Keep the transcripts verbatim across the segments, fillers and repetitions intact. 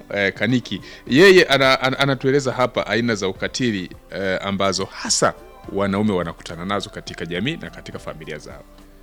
eh, Kaniki. Yeye ana, ana, anatueleza hapa aina za ukatili eh, ambazo hasa wanaume wanakutana nazo katika jamii na katika familia zao.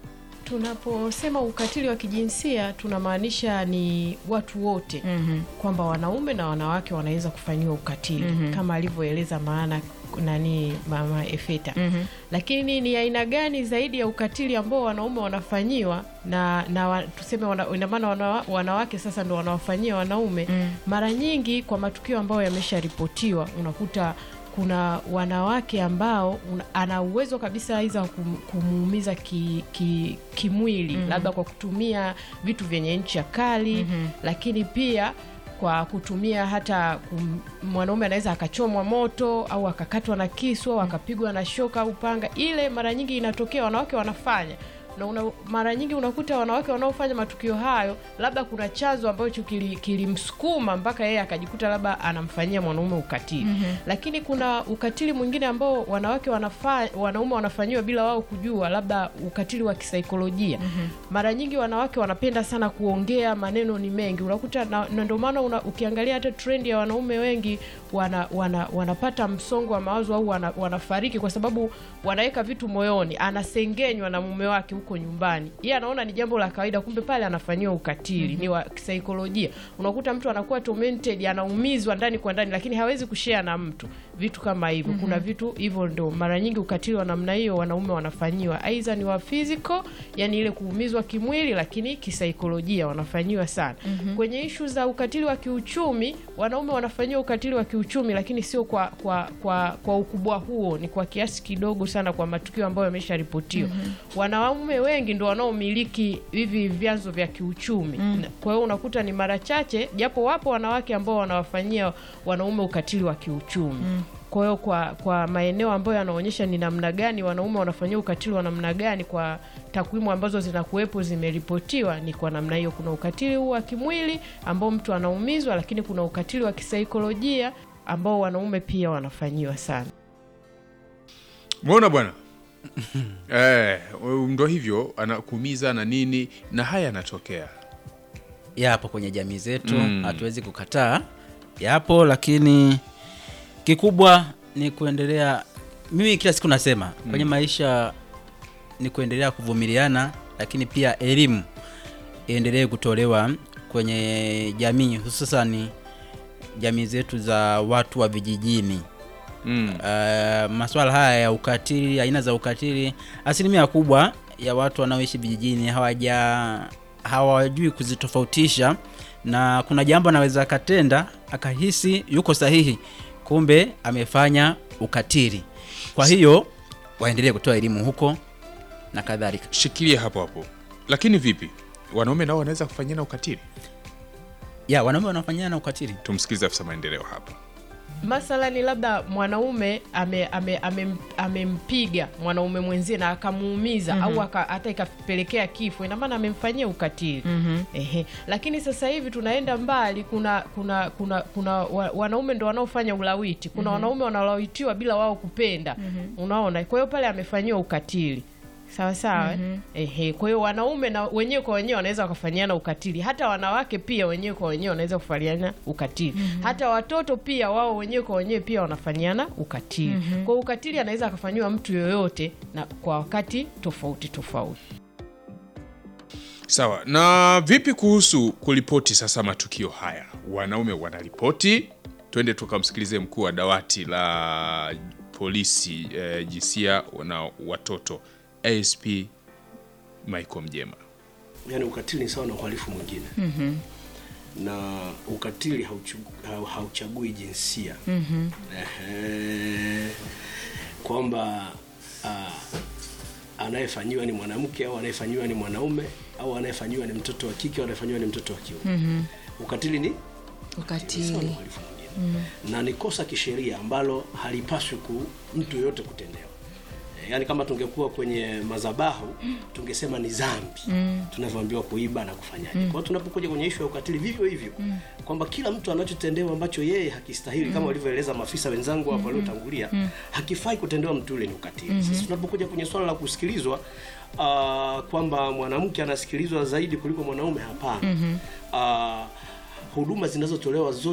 Tunaposema ukatili wa kijinsia tunamaanisha ni watu wote, mm-hmm. kwamba wanaume na wanawake wanaweza kufanyiwa ukatili, mm-hmm. kama alivyoeleza maana nani mama Efeta. Mm-hmm. Lakini ni aina gani zaidi ya ukatili ambao wanaume wanafanyiwa na na wa, tuseme wana, ina maana wana, wanawake sasa ndio wanawafanyia wanaume? Mm. Mara nyingi kwa matukio ambayo yamesharipotiwa unakuta kuna wanawake ambao una, ana uwezo kabisa aidha kum, kumuumiza ki, ki, kimwili, mm-hmm. labda kwa kutumia vitu vyenye ncha kali, mm-hmm. lakini pia kwa kutumia hata kum, mwanaume anaweza akachomwa moto au akakatwa na kisu au akapigwa na shoka au panga. Ile mara nyingi inatokea wanawake wanafanya. Na una, mara nyingi unakuta wanawake wanaofanya matukio hayo labda kuna chanzo ambacho kilimsukuma kili mpaka yeye akajikuta labda anamfanyia mwanaume ukatili. Mm-hmm. Lakini kuna ukatili mwingine ambao wanawake wanafanya, wanaume wanafanyiwa bila wao kujua, labda ukatili wa kisaikolojia. Mm-hmm. Mara nyingi wanawake wanapenda sana kuongea, maneno ni mengi. Unakuta na, na ndio maana una, ukiangalia hata trend ya wanaume wengi wana, wana, wanapata msongo wa mawazo au wana, wanafariki kwa sababu wanaweka vitu moyoni, anasengenywa na mume wake huko nyumbani. Yeye anaona ni jambo la kawaida, kumbe pale anafanyiwa ukatili. Mm-hmm. Ni wa kisaikolojia. Unakuta mtu anakuwa tormented, anaumizwa ndani kwa ndani, lakini hawezi kushare na mtu. Vitu kama hivyo. Mm-hmm. Kuna vitu hivyo ndo mara nyingi ukatili wa namna hiyo wanaume wanafanyiwa. Aidha ni wa physical, yani ile kuumizwa kimwili, lakini kisaikolojia wanafanyiwa sana. Mm-hmm. Kwenye issue za ukatili wa kiuchumi, wanaume wanafanyiwa ukatili wa kiuchumi, lakini sio kwa kwa kwa, kwa ukubwa huo, ni kwa kiasi kidogo sana kwa matukio ambayo yamesharipotiwa. Mm-hmm. Wanaume wengi ndio wanaomiliki hivi vyanzo vya kiuchumi. Mm. Kwa hiyo unakuta ni mara chache, japo wapo wanawake ambao wanawafanyia wanaume ukatili wa kiuchumi. Mm. Kwa hiyo kwa kwa maeneo ambayo yanaonyesha ni namna gani wanaume wanafanyia ukatili wa namna gani, kwa takwimu ambazo zinakuepo zimeripotiwa, ni kwa namna hiyo. Kuna ukatili wa kimwili ambao mtu anaumizwa, lakini kuna ukatili wa kisaikolojia ambao wanaume pia wanafanyiwa sana. Muona bwana? eh, ndio hivyo, anakuumiza na nini, na haya yanatokea. Yapo kwenye jamii zetu, hatuwezi mm. kukataa. Yapo, lakini kikubwa ni kuendelea. Mimi kila siku nasema mm. kwenye maisha ni kuendelea kuvumiliana, lakini pia elimu iendelee kutolewa kwenye jamii, hususan jamii zetu za watu wa vijijini. Mm. Uh, masuala haya ya ukatili, aina za ukatili, asilimia kubwa ya watu wanaoishi vijijini hawaja hawajui kuzitofautisha, na kuna jambo anaweza akatenda akahisi yuko sahihi, kumbe amefanya ukatili. Kwa hiyo waendelee kutoa elimu huko na kadhalika. Shikilia hapo hapo. Lakini vipi wanaume nao wanaweza kufanyana ukatili? Ya, wanaume wanafanyana ukatili. Tumsikize afisa maendeleo hapa. Masala ni labda mwanaume amempiga ame, ame, ame mwanaume mwenzie na akamuumiza, mm-hmm. au aka, hata ikapelekea kifo, ina maana amemfanyia ukatili. Mm-hmm. Ehe. Lakini sasa hivi tunaenda mbali, kuna kuna kuna kuna wanaume ndio wanaofanya ulawiti. Kuna mm-hmm. wanaume wanalawitiwa bila wao kupenda. Mm-hmm. Unaona? Kwa hiyo pale amefanyia ukatili. Sawa sawa. Mm-hmm. Ehe, kwa hiyo wanaume na wenyewe kwa wenyewe wanaweza wakafanyana ukatili. Hata wanawake pia wenyewe kwa wenyewe wanaweza kufanyana ukatili. Mm-hmm. Hata watoto pia wao wenyewe kwa wenyewe pia wanafanyana ukatili. Mm-hmm. Kwa ukatili anaweza akafanywa mtu yoyote na kwa wakati tofauti tofauti. Sawa. Na vipi kuhusu kuripoti sasa matukio haya? Wanaume wanaripoti. Twende tukamsikilize mkuu wa dawati la polisi eh, jinsia na watoto A S P Michael Mjema. Yaani ukatili ni sawa na uhalifu mwingine. Mhm. Na ukatili hauchagui, hauchagui jinsia. Mhm. Eh, kwamba uh, anayefanyiwa ni mwanamke au anayefanyiwa ni mwanaume au anayefanyiwa ni mtoto wa kike au anayefanyiwa ni mtoto wa kiume. Mhm. Ukatili ni ukatili. Mm. Na ni kosa kisheria ambalo halipaswi ku mtu yote kutendewa. Yaani kama tungekuwa kwenye madhabahu tungesema ni dhambi. Mm. Tunavyoambiwa kuiba na kufanyaje. Mm. Kwa hiyo tunapokuja kwenye issue ya ukatili vivyo hivyo, mm. kwamba kila mtu anachotendewa ambacho yeye hakistahili, mm. kama walivyoeleza maafisa wenzangu hapa waliotangulia, mm. hakifai kutendewa mtu yule, ni ukatili. Mm-hmm. Sasa tunapokuja kwenye swala la kusikilizwa, uh, kwamba mwanamke anasikilizwa zaidi kuliko mwanaume, hapana. Mm-hmm. Uh, huduma zinazotolewa